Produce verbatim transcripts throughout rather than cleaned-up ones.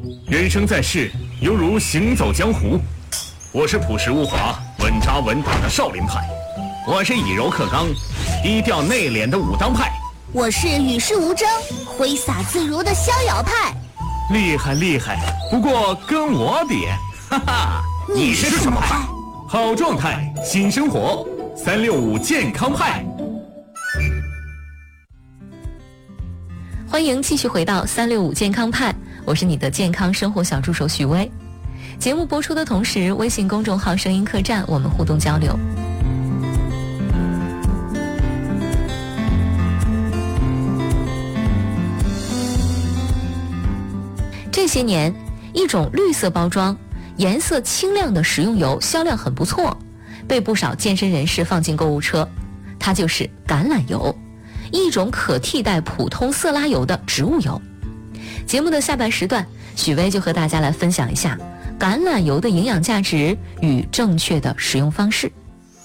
人生在世，犹如行走江湖。我是朴实无华、稳扎稳打的少林派，我是以柔克刚、低调内敛的武当派， 我是与世无争、挥洒自如的逍遥派。 厉害厉害，不过跟我比，哈哈， 你是什么派？ 好状态，新生活，三六五健康派。 欢迎继续回到三六五健康派，我是你的健康生活小助手许薇。节目播出的同时，微信公众号声音客栈我们互动交流。这些年，一种绿色包装、颜色清亮的食用油销量很不错，被不少健身人士放进购物车。它就是橄榄油，一种可替代普通色拉油的植物油。节目的下半时段，许薇就和大家来分享一下橄榄油的营养价值与正确的使用方式。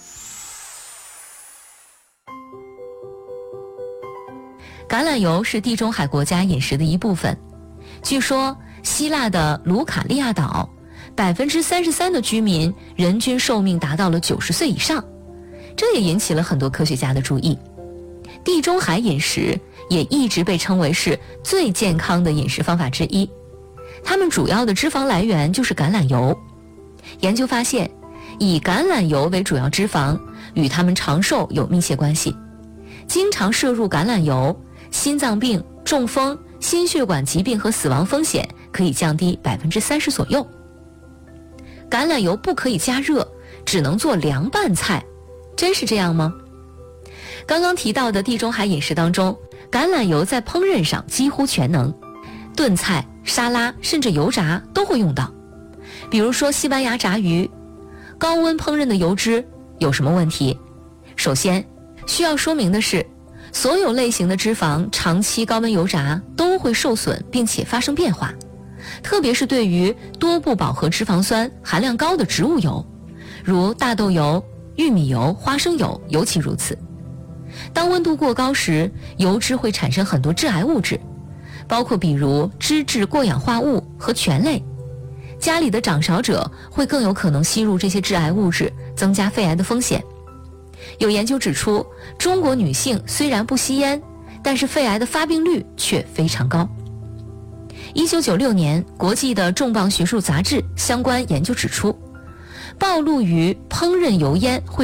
橄榄油是地中海国家饮食的一部分。据说希腊的卢卡利亚岛百分之三十三的居民人均寿命达到了九十岁以上，这也引起了很多科学家的注意。地中海饮食也一直被称为是最健康的饮食方法之一，它们主要的脂肪来源就是橄榄油。研究发现，以橄榄油为主要脂肪与它们长寿有密切关系。经常摄入橄榄油，心脏病、中风、心血管疾病和死亡风险可以降低百分之三十左右。橄榄油不可以加热，只能做凉拌菜，真是这样吗？刚刚提到的地中海饮食当中，橄榄油在烹饪上几乎全能，炖菜、沙拉甚至油炸都会用到。比如说西班牙炸鱼，高温烹饪的油脂有什么问题？首先需要说明的是，所有类型的脂肪长期高温油炸都会受损并且发生变化，特别是对于多不饱和脂肪酸含量高的植物油，如大豆油、玉米油、花生油尤其如此。当温度过高时，油脂会产生很多致癌物质，包括比如脂质过氧化物和醛类。家里的长勺者会更有可能吸入这些致癌物质，增加肺癌的风险。有研究指出，中国女性虽然不吸烟，但是肺癌的发病率却非常高。一九九六年，国际的重磅学术杂志相关研究指出，暴露于烹饪油烟会